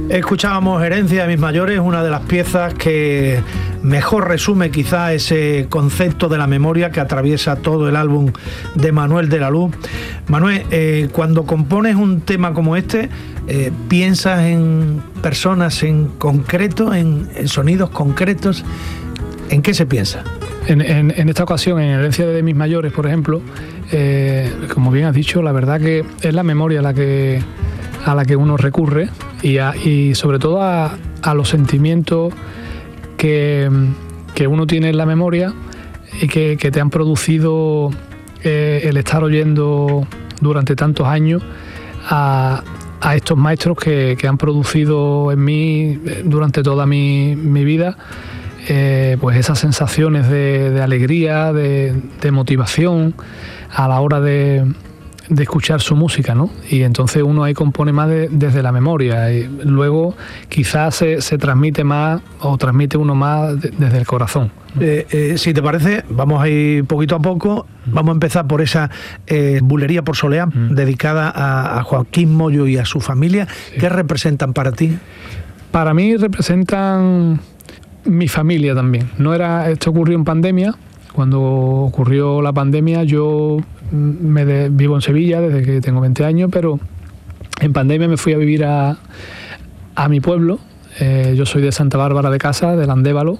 Escuchábamos Herencia de mis mayores, una de las piezas que mejor resume quizá ese concepto de la memoria que atraviesa todo el álbum de Manuel de la Luz. Manuel, cuando compones un tema como este, ¿piensas en personas en concreto, en sonidos concretos? ¿En qué se piensa? En esta ocasión, en Herencia de mis mayores, por ejemplo, como bien has dicho, la verdad que es la memoria a la que uno recurre y sobre todo a los sentimientos que uno tiene en la memoria y que te han producido el estar oyendo durante tantos años a estos maestros que han producido en mí durante toda mi vida pues esas sensaciones de alegría, de motivación a la hora de escuchar su música, ¿no? Y entonces uno ahí compone más desde la memoria y luego quizás se transmite más o transmite uno más desde el corazón. Si te parece, vamos a ir poquito a poco. Vamos a empezar por esa Bulería por Soleá, dedicada a Joaquín Moyo y a su familia. Sí. ¿Qué representan para ti? Para mí representan mi familia también. Esto ocurrió en pandemia. Cuando ocurrió la pandemia, yo vivo en Sevilla desde que tengo 20 años, pero en pandemia me fui a vivir a mi pueblo. Yo soy de Santa Bárbara de Casa, del Andévalo,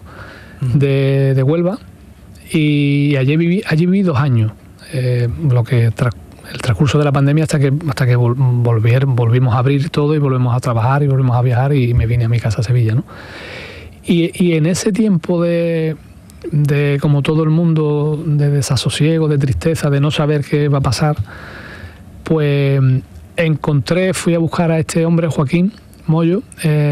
de Huelva, y allí viví 2 años. El transcurso de la pandemia hasta que volvimos a abrir todo y volvemos a trabajar y volvemos a viajar y me vine a mi casa a Sevilla, ¿no? Y en ese tiempo de como todo el mundo, de desasosiego, de tristeza, de no saber qué va a pasar, pues fui a buscar a este hombre, Joaquín Moyo,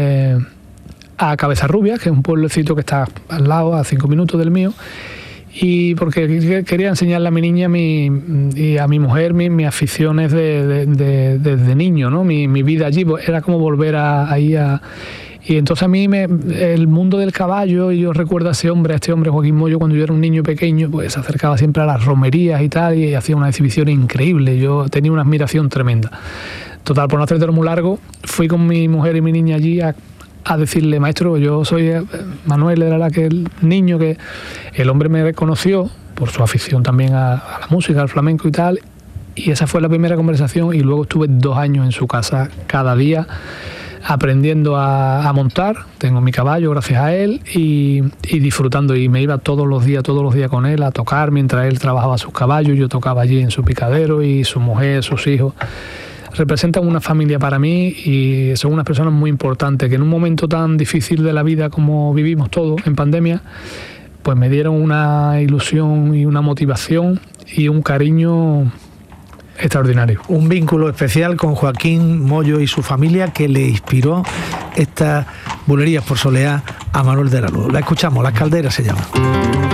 a Cabezarrubias, que es un pueblecito que está al lado, a 5 minutos del mío, y porque quería enseñarle a mi niña y a mi mujer mis aficiones desde niño, ¿no? Mi vida allí era como volver ahí a... Y entonces a mí el mundo del caballo, y yo recuerdo a este hombre Joaquín Moyo, cuando yo era un niño pequeño, pues se acercaba siempre a las romerías y tal, y hacía una exhibición increíble. Yo tenía una admiración tremenda. Total, por no hacértelo muy largo, fui con mi mujer y mi niña allí a decirle: maestro, yo soy Manuel, era el niño que el hombre me reconoció por su afición también a la música, al flamenco y tal. Y esa fue la primera conversación, y luego estuve 2 años en su casa cada día, aprendiendo a montar. Tengo mi caballo gracias a él y disfrutando, y me iba todos los días con él a tocar mientras él trabajaba sus caballos. Yo tocaba allí en su picadero, y su mujer, sus hijos representan una familia para mí y son unas personas muy importantes que en un momento tan difícil de la vida como vivimos todos en pandemia, pues me dieron una ilusión y una motivación y un cariño extraordinario. Un vínculo especial con Joaquín Moyo y su familia que le inspiró esta Bulerías por Soleá a Manuel de la Luz. La escuchamos, Las Calderas se llama.